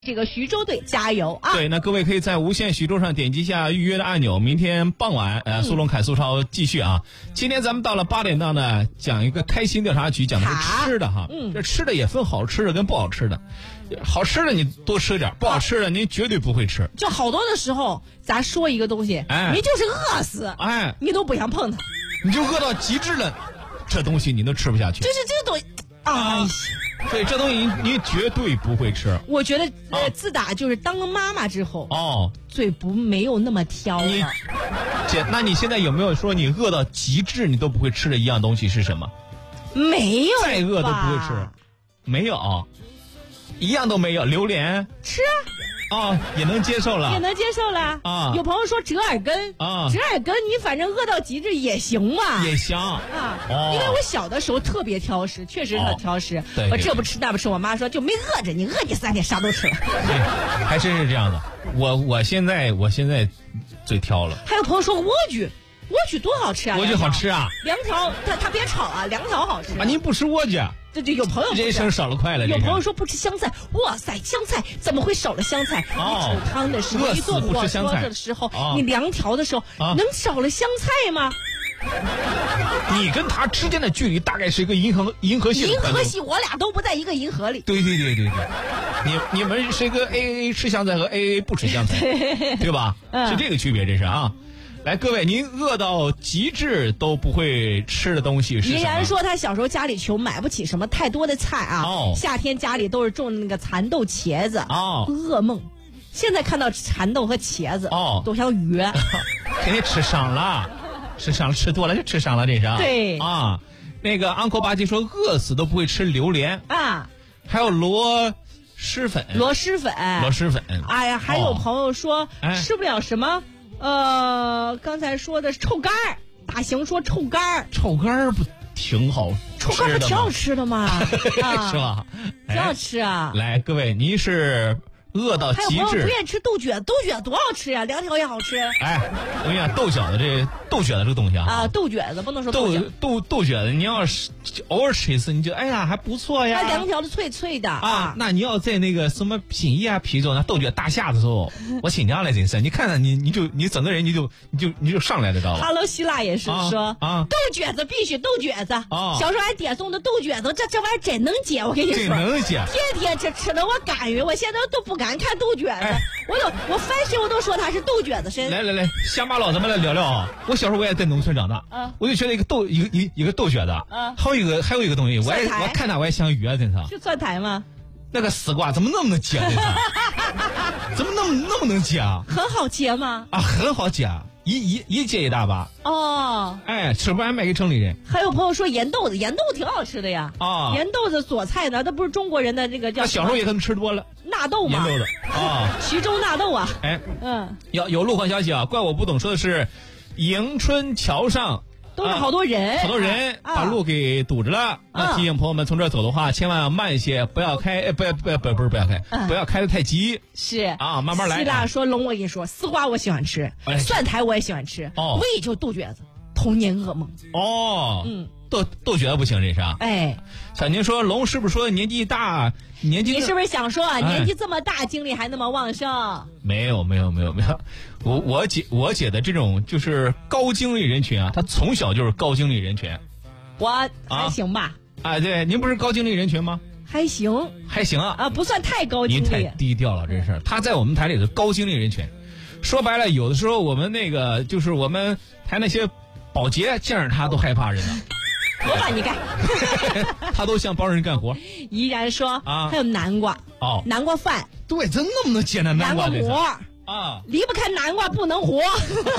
这个徐州队加油啊！ 对，那各位可以在无线徐州上点击一下预约的按钮，明天傍晚，苏龙凯苏超继续啊。今天咱们到了8点档呢，讲一个开心调查局，讲的是吃的哈。这吃的也分好吃的跟不好吃的，好吃的你多吃点，不好吃的您绝对不会吃。 就好多的时候，咱说一个东西，你就是饿死，你都不想碰它， 你就饿到极致了，这东西你都吃不下去。 就是这个东西， 对，这东西你绝对不会吃。 我觉得自打就是当了妈妈之后，嘴没有那么挑了。 姐，那你现在有没有说你饿到极致你都不会吃的一样东西是什么？ 没有， 再饿都不会吃，没有，一样都没有。榴莲吃也能接受了， 也能接受了啊。有朋友说折耳根折耳根你反正饿到极致也行嘛， 也行因为我小的时候特别挑食，确实很挑食，我这不吃那不吃，我妈说就没饿着你，饿你3天啥都吃了。 对，还真是这样的。我现在最挑了。 还有朋友说莴苣多好吃啊！ 莴苣好吃啊 ，2条它别炒啊，2条好吃啊。您不吃莴苣？ 对，有朋友人生少了快乐。 有朋友说不吃香菜，哇塞，香菜怎么会少了香菜？你煮汤的时候，你做火锅的时候，你凉调的时候，能少了香菜吗？ 你跟他之间的距离大概是一个银河系。 银河系，我俩都不在一个银河里。 对，你们是一个 AA 吃香菜和 AA 不吃香菜，对吧？是这个区别，这是啊。来，各位，您饿到极致都不会吃的东西是什么？ 依然说他小时候家里穷，买不起什么太多的菜啊。夏天家里都是种那个蚕豆、茄子。噩梦。现在看到蚕豆和茄子，都想哕。 肯定吃伤了，吃多了就吃伤了，这是。 对啊，那个 Uncle 巴基说饿死都不会吃榴莲啊， 还有螺蛳粉。 哎呀，还有朋友说吃不了什么。刚才说的是臭干儿，大型说臭干儿不挺好吃的吗？ 臭干儿不挺好吃的吗？ 是吧？ 挺好吃啊！ 来，各位，您是饿到极致。 还有朋友不愿意吃豆角，豆角多好吃呀，2条也好吃。 我跟你讲，豆角这个东西啊， 豆角子不能说豆角， 豆角子，你要是偶尔吃一次，你就还不错呀。 它2条的脆脆的啊。 那你要在那个什么品艺啤酒那豆角大下的时候，我请教了真是，你看看你整个人你就上来了，知道吧 ？Hello 希腊也是说豆角子必须豆角子。小时候还点送的豆角子，这玩意儿真能解，我跟你说， 真能解， 天天吃的我甘愿，我现在都不敢看豆角子，我翻身我都说它是豆角子身。 来，乡巴佬咱们来聊聊啊！我小时候我也在农村长大，我就觉得一个豆角子，还有一个东西，我看它我也想哕，真是。 是蒜苔吗？ 那个丝瓜怎么那么能结？怎么那么能结啊？ 很好结吗？ 很好结，一结一大把。吃不完卖给城里人。 还有朋友说盐豆子挺好吃的呀。盐豆子佐菜呢，那不是中国人的这个叫。 小时候也可能吃多了。 纳豆嘛。 盐豆子徐州纳豆啊。 有路况消息啊，怪我不懂，说的是迎春桥上。 都是好多人把路给堵着了。提醒朋友们，从这儿走的话，千万要慢一些，不要开，不要开得太急。 是慢慢来。 希腊说龙，我跟你说，丝瓜我喜欢吃，蒜苔我也喜欢吃，唯一就豆角子，童年噩梦。豆角不行，这是。小宁说龙是不是说年纪大，你是不是想说年纪这么大，精力还那么旺盛？ 没有，我姐的这种就是高精力人群啊，她从小就是高精力人群。 我还行吧。 对，您不是高精力人群吗？ 还行啊，不算太高精力。 您太低调了，这事。她在我们台里的高精力人群。说白了，有的时候我们那个就是我们台那些保洁见着她都害怕人呢。 我把你干。 他都想帮人干活。 依然说还有南瓜南瓜饭。 对，真那么能接南瓜馍离不开南瓜不能活。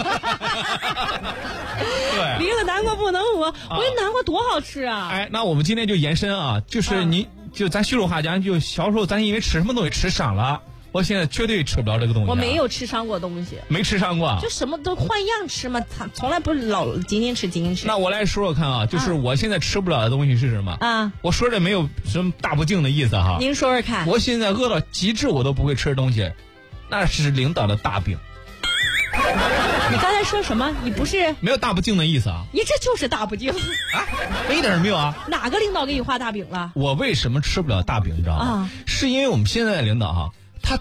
对， 离了南瓜不能活。我觉得南瓜多好吃啊。 那我们今天就延伸啊，就是就咱徐州话讲，就小时候咱因为吃什么东西吃伤了。我现在绝对吃不了这个东西。 我没有吃伤过东西。 没吃伤过。 就什么都换样吃嘛，从来不是老仅仅吃。 那我来说说看啊，就是我现在吃不了的东西是什么我说这没有什么大不敬的意思哈。 您说说看。 我现在饿到极致我都不会吃的东西，那是领导的大饼。 你刚才说什么？你不是没有大不敬的意思啊？ 你这就是大不敬一点没有啊！ 哪个领导给你画大饼了？ 我为什么吃不了大饼？你知道吗？是因为我们现在的领导